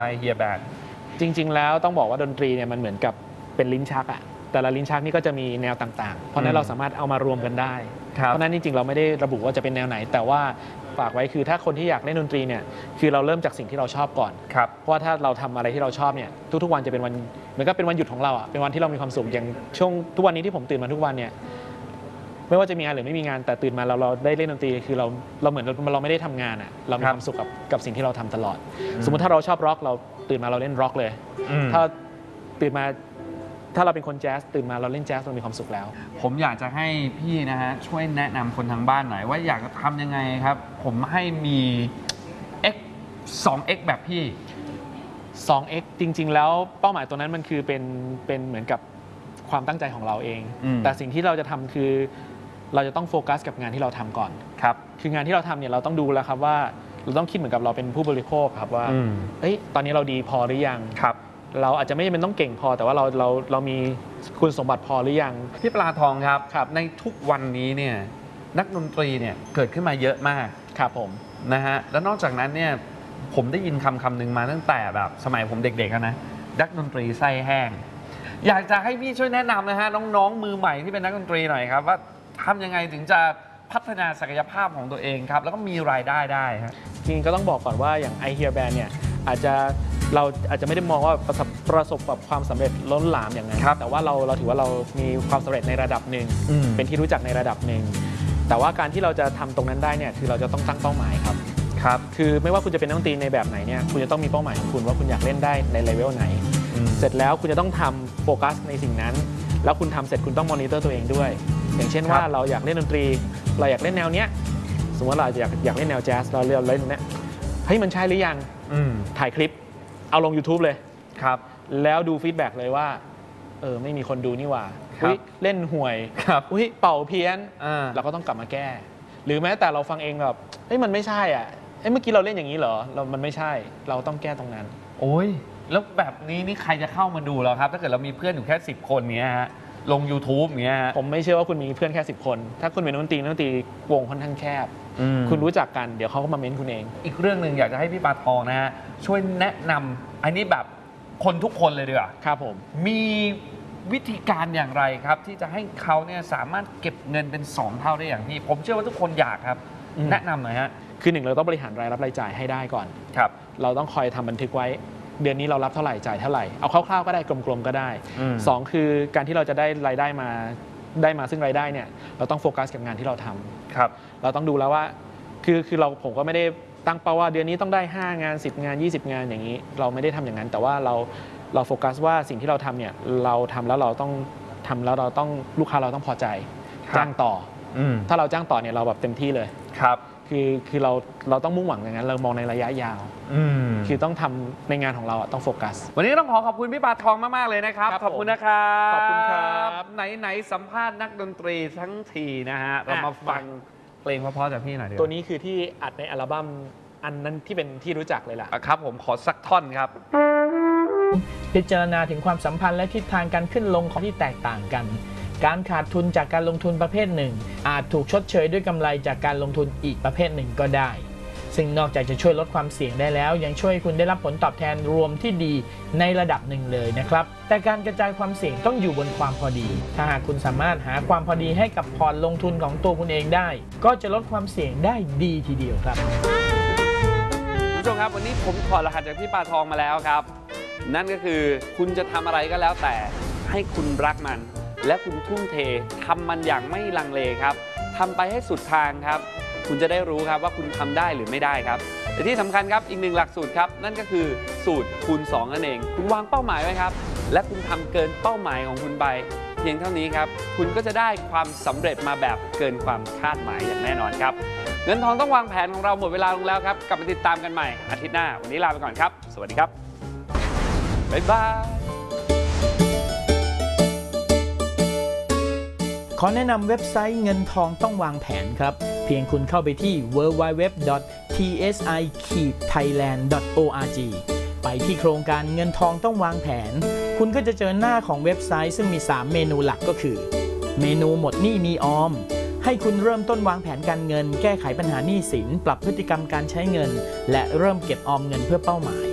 ไอเฮียแบนด์จริงๆแล้วต้องบอกว่าดนตรีเนี่ยมันเหมือนกับเป็นลิ้นชักอะแต่ละลิ้นชักนี่ก็จะมีแนวต่างๆเพราะนั้นเราสามารถเอามารวมกันได้เพราะนั้นจริงๆเราไม่ได้ระบุว่าจะเป็นแนวไหนแต่ว่าฝากไว้คือถ้าคนที่อยากเล่นดนตรีเนี่ยคือเราเริ่มจากสิ่งที่เราชอบก่อนเพราะว่าถ้าเราทำอะไรที่เราชอบเนี่ยทุกๆวันจะเป็นวันเหมือนกับเป็นวันหยุดของเราอะเป็นวันที่เรามีความสุขอย่างช่วงทุกวันนี้ที่ผมตื่นมาทุกวันเนี่ยไม่ว่าจะมีงานหรือไม่มีงานแต่ตื่นมาเราได้เล่นดนตรีคือเราเหมือนเราไม่ได้ทำงานอะเรามีความสุขกับสิ่งที่เราทำตลอดสมมติถ้าเราชอบร็อกเราตื่นมาเราเล่นร็อกเลยถ้าตื่นมาถ้าเราเป็นคนแจ๊สตื่นมาเราเล่นแจ๊สเรามีความสุขแล้วผมอยากจะให้พี่นะฮะช่วยแนะนำคนทางบ้านหน่อยว่าอยากจะทำยังไงครับผมให้มี X 2X แบบพี่ 2X จริงๆแล้วเป้าหมายตัวนั้นมันคือเป็นเหมือนกับความตั้งใจของเราเองแต่สิ่งที่เราจะทำคือเราจะต้องโฟกัสกับงานที่เราทำก่อนครับคืองานที่เราทำเนี่ยเราต้องดูแล้วครับว่าเราต้องคิดเหมือนกับเราเป็นผู้บริโภคครับว่าตอนนี้เราดีพอหรือยังครับเราอาจจะไม่จำเป็นต้องเก่งพอแต่ว่าเรามีคุณสมบัติพอหรือยังพี่ปลาทองครับในทุกวันนี้เนี่ยนักดนตรีเนี่ยเกิดขึ้นมาเยอะมากครับผมนะฮะแล้วนอกจากนั้นเนี่ยผมได้ยินคำหนึ่งมาตั้งแต่แบบสมัยผมเด็กๆนะนักดนตรีไส้แห้งอยากจะให้พี่ช่วยแนะนำนะฮะน้องๆมือใหม่ที่เป็นนักดนตรีหน่อยครับว่าทำยังไงถึงจะพัฒนาศักยภาพของตัวเองครับแล้วก็มีรายได้ได้ครับจริงๆก็ต้องบอกก่อนว่าอย่าง I Hear Band เนี่ยเราอาจจะไม่ได้มองว่าประสบกับความสำเร็จล้นหลามอย่างนั้นแต่ว่าเราถือว่าเรามีความสำเร็จในระดับหนึ่งเป็นที่รู้จักในระดับหนึ่งแต่ว่าการที่เราจะทำตรงนั้นได้เนี่ยคือเราจะต้องตั้งเป้าหมายครับคือไม่ว่าคุณจะเป็นนักดนตรีในแบบไหนเนี่ยคุณจะต้องมีเป้าหมายของคุณว่าคุณอยากเล่นได้ในเลเวลไหนเสร็จแล้วคุณจะต้องทำโฟกัสในสิ่งนั้นแล้วคุณทำเสร็จคุณต้องมอนิเตอร์ตัวเองด้วยอย่างเช่นว่าเราอยากเล่นดนตรีเราอยากเล่นแนวเนี้ยสมมติเราอยากเล่นแนวแจ๊สเราเล่นเนี่ยเฮ้ยมันใช่หรือยังถ่ายคลิปเอาลง YouTube เลยครับแล้วดูฟีดแบ็กเลยว่าไม่มีคนดูนี่หว่าเล่นห่วยเป่าเพี้ยนเราก็ต้องกลับมาแก้หรือแม้แต่เราฟังเองแบบมันไม่ใช่อ่ะเมื่อกี้เราเล่นอย่างนี้เหรอมันไม่ใช่เราต้องแก้ตรงนั้นโอ้ยแล้วแบบนี้นี่ใครจะเข้ามาดูเราครับถ้าเกิดเรามีเพื่อนอยู่แค่10 คนเนี้ยฮะลง YouTube เนี้ยผมไม่เชื่อว่าคุณมีเพื่อนแค่10 คนถ้าคุณเป็นนักดนตรีวงค่อนข้างแคบคุณรู้จักกันเดี๋ยวเขาก็มาเม้นคุณเองอีกเรื่องหนึ่งอยากจะให้พี่ปาทองนะฮะช่วยแนะนำอันนี้แบบคนทุกคนเลยดีกว่าครับผมมีวิธีการอย่างไรครับที่จะให้เขาเนี่ยสามารถเก็บเงินเป็น2 เท่าได้อย่างที่ผมเชื่อว่าทุกคนอยากครับแนะนำหน่อยฮะคือ1เราต้องบริหารรายรับรายจ่ายให้ได้ก่อนครับเราต้องคอยทำบันทึกไว้เดือนนี้เรารับเท่าไหร่จ่ายเท่าไหร่เอาคร่าวๆก็ได้กลมๆก็ได้2คือการที่เราจะได้รายได้มาซึ่งรายได้เนี่ยเราต้องโฟกัสกับงานที่เราทำครับเราต้องดูแล้วว่าคือผมก็ไม่ได้ตั้งเป้าว่าเดือนนี้ต้องได้5 งาน10 งาน20 งานอย่างนี้เราไม่ได้ทำอย่างนั้นแต่ว่าเราโฟกัสว่าสิ่งที่เราทำเนี่ยเราทำแล้วเราต้องลูกค้าเราต้องพอใจจ้างต่อถ้าเราจ้างต่อเนี่ยเราแบบเต็มที่เลยครับคือเราต้องมุ่งหวังอย่างนั้นเรามองในระยะยาวคือต้องทำในงานของเราต้องโฟกัสวันนี้ต้องขอบคุณพี่ปาทองมากๆเลยนะครับขอบคุณนะครับขอบคุณครับไหนสัมภาษณ์นักดนตรีทั้งทีนะฮะเรามาฟังเพลงเพราะๆจากพี่หน่อยดีตัวนี้คือที่อัดในอัลบั้มอันนั้นที่เป็นที่รู้จักเลยล่ะครับผมขอสักท่อนครับพิจารณาถึงความสัมพันธ์และทิศทางการขึ้นลงของที่แตกต่างกันการขาดทุนจากการลงทุนประเภทหนึ่งอาจถูกชดเชยด้วยกำไรจากการลงทุนอีกประเภทหนึ่งก็ได้ซึ่งนอกจากจะช่วยลดความเสี่ยงได้แล้วยังช่วยคุณได้รับผลตอบแทนรวมที่ดีในระดับหนึ่งเลยนะครับแต่การกระจายความเสี่ยงต้องอยู่บนความพอดีถ้าหากคุณสามารถหาความพอดีให้กับพอร์ตลงทุนของตัวคุณเองได้ก็จะลดความเสี่ยงได้ดีทีเดียวครับคุณผู้ชมครับวันนี้ผมถอดรหัสจากพี่ปาทองมาแล้วครับนั่นก็คือคุณจะทำอะไรก็แล้วแต่ให้คุณรักมันและคุณทุ่มเททำมันอย่างไม่ลังเลครับทำไปให้สุดทางครับคุณจะได้รู้ครับว่าคุณทำได้หรือไม่ได้ครับแต่ที่สำคัญครับอีก1 หลักสูตรครับนั่นก็คือสูตรคูณ 2นั่นเองคุณวางเป้าหมายไว้ครับและคุณทำเกินเป้าหมายของคุณไปเพียงเท่านี้ครับคุณก็จะได้ความสำเร็จมาแบบเกินความคาดหมายอย่างแน่นอนครับเงินทองต้องวางแผนของเราหมดเวลาลงแล้วครับกลับมาติดตามกันใหม่อาทิตย์หน้าวันนี้ลาไปก่อนครับสวัสดีครับบ๊ายบายขอแนะนำเว็บไซต์เงินทองต้องวางแผนครับเพียงคุณเข้าไปที่ www.tsi-thailand.org ไปที่โครงการเงินทองต้องวางแผนคุณก็จะเจอหน้าของเว็บไซต์ซึ่งมี3 เมนูหลักก็คือเมนูหมดหนี้มีออมให้คุณเริ่มต้นวางแผนการเงินแก้ไขปัญหาหนี้สินปรับพฤติกรรมการใช้เงินและเริ่มเก็บออมเงินเพื่อเป้าหมาย